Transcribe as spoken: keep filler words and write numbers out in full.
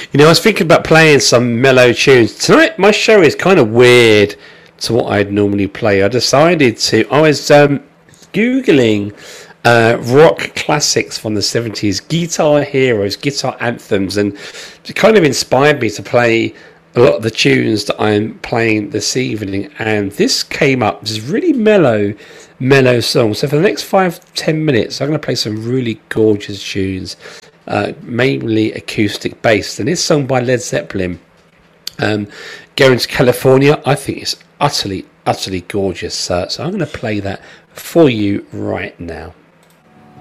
You know, I was thinking about playing some mellow tunes. Tonight, my show is kind of weird to what I'd normally play. I decided to... I was um, Googling uh, rock classics from the seventies, guitar heroes, guitar anthems, and it kind of inspired me to play a lot of the tunes that I'm playing this evening. And this came up. This is really mellow, mellow song. So for the next five, ten minutes, I'm going to play some really gorgeous tunes. Uh, mainly acoustic based, and it's sung by Led Zeppelin. Um, Going to California, I think it's utterly, utterly gorgeous. Uh, so I'm going to play that for you right now.